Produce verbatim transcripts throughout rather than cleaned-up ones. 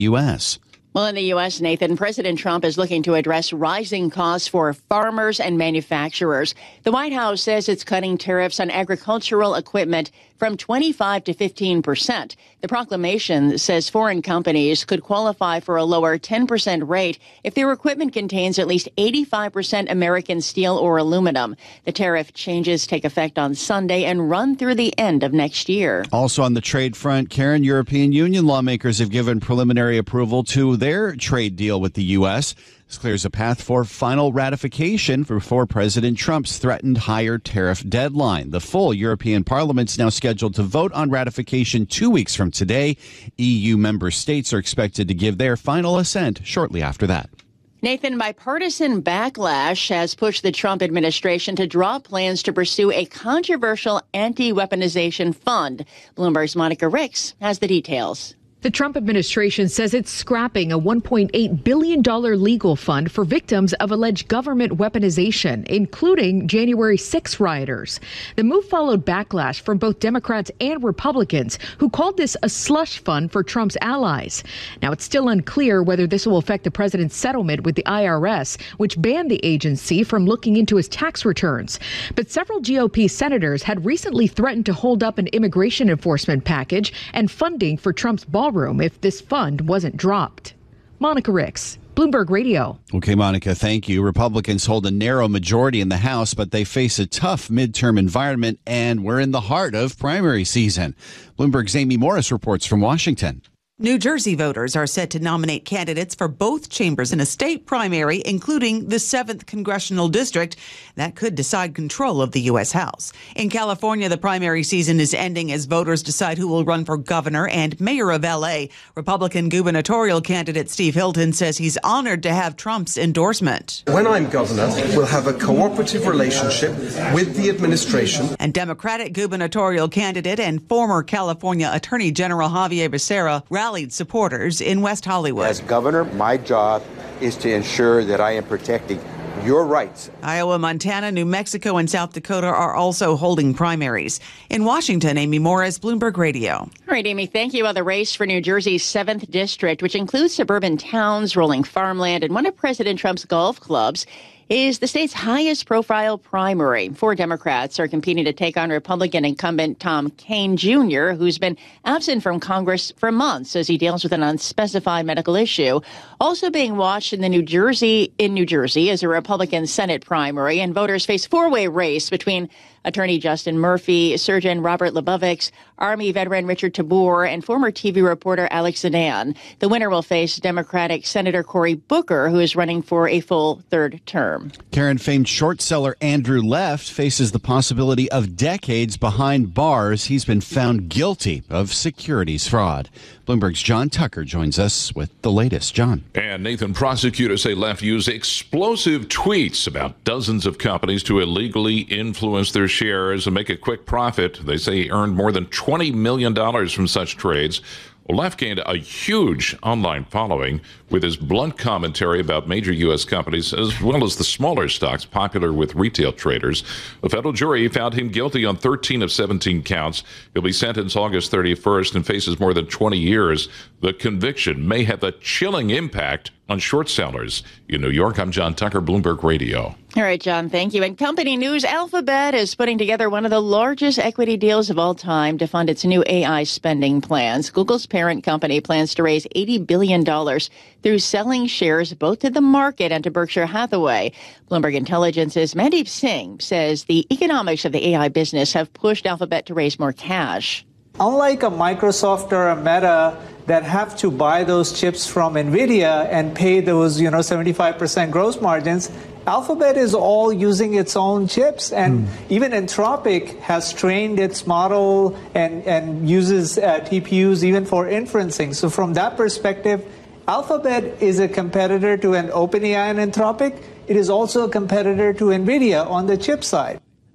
U S Well, in the U S, Nathan, President Trump is looking to address rising costs for farmers and manufacturers. The White House says it's cutting tariffs on agricultural equipment from twenty-five to fifteen percent. The proclamation says foreign companies could qualify for a lower ten percent rate if their equipment contains at least eighty-five percent American steel or aluminum. The tariff changes take effect on Sunday and run through the end of next year. Also on the trade front, Karen, European Union lawmakers have given preliminary approval to their trade deal with the U S. This clears a path for final ratification before President Trump's threatened higher tariff deadline. The full European Parliament's now scheduled to vote on ratification two weeks from today. E U member states are expected to give their final assent shortly after that. Nathan, bipartisan backlash has pushed the Trump administration to drop plans to pursue a controversial anti-weaponization fund. Bloomberg's Monica Ricks has the details. The Trump administration says it's scrapping a one point eight billion dollars legal fund for victims of alleged government weaponization, including January sixth rioters. The move followed backlash from both Democrats and Republicans, who called this a slush fund for Trump's allies. Now, it's still unclear whether this will affect the president's settlement with the I R S, which banned the agency from looking into his tax returns. But several G O P senators had recently threatened to hold up an immigration enforcement package and funding for Trump's ballroom if this fund wasn't dropped. Monica Ricks, Bloomberg Radio. Okay, Monica, thank you. Republicans hold a narrow majority in the House, but they face a tough midterm environment, and we're in the heart of primary season. Bloomberg's Amy Morris reports from Washington. New Jersey voters are set to nominate candidates for both chambers in a state primary, including the seventh Congressional District. That could decide control of the U S. House. In California, the primary season is ending as voters decide who will run for governor and mayor of L A. Republican gubernatorial candidate Steve Hilton says he's honored to have Trump's endorsement. When I'm governor, we'll have a cooperative relationship with the administration. And Democratic gubernatorial candidate and former California Attorney General Javier Becerra rallied supporters in West Hollywood. As governor, my job is to ensure that I am protecting your rights. Iowa, Montana, New Mexico, and South Dakota are also holding primaries. In Washington, Amy Morris, Bloomberg Radio. All right, Amy, thank you. On the race for New Jersey's seventh District, which includes suburban towns, rolling farmland, and one of President Trump's golf clubs, is the state's highest profile primary. Four Democrats are competing to take on Republican incumbent Tom Kean Junior, who's been absent from Congress for months as he deals with an unspecified medical issue. Also being watched in the New Jersey, in New Jersey is a Republican Senate primary, and voters face four-way race between Attorney Justin Murphy, Surgeon Robert Lebovics, Army veteran Richard Tabor, and former T V reporter Alex Zedan. The winner will face Democratic Senator Cory Booker, who is running for a full third term. Karen, famed short seller Andrew Left faces the possibility of decades behind bars. He's been found guilty of securities fraud. Bloomberg's John Tucker joins us with the latest. John. And Nathan, prosecutors say Left used explosive tweets about dozens of companies to illegally influence their shares and make a quick profit. They say he earned more than twenty million dollars from such trades. Well, Left gained a huge online following with his blunt commentary about major U S companies, as well as the smaller stocks popular with retail traders. A federal jury found him guilty on thirteen of seventeen counts. He'll be sentenced August thirty-first and faces more than twenty years. The conviction may have a chilling impact on short sellers. In New York, I'm John Tucker, Bloomberg Radio. All right, John, thank you. And company news, Alphabet is putting together one of the largest equity deals of all time to fund its new A I spending plans. Google's parent company plans to raise eighty billion dollars through selling shares both to the market and to Berkshire Hathaway. Bloomberg Intelligence's Mandeep Singh says the economics of the A I business have pushed Alphabet to raise more cash. Unlike a Microsoft or a Meta that have to buy those chips from NVIDIA and pay those, you know, seventy-five percent gross margins, Alphabet is all using its own chips. And mm. even Anthropic has trained its model and, and uses uh, T P Us even for inferencing. So from that perspective, Alphabet is a competitor to an OpenAI and Anthropic. It is also a competitor to NVIDIA on the chip side.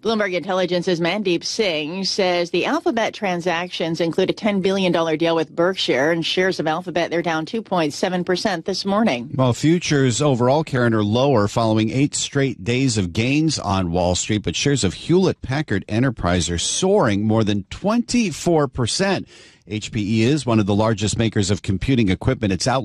Bloomberg Intelligence's Mandeep Singh says the Alphabet transactions include a ten billion dollars deal with Berkshire, and shares of Alphabet, they're down two point seven percent this morning. Well, futures overall, Karen, are lower following eight straight days of gains on Wall Street, but shares of Hewlett-Packard Enterprise are soaring more than twenty-four percent. H P E is one of the largest makers of computing equipment. It's out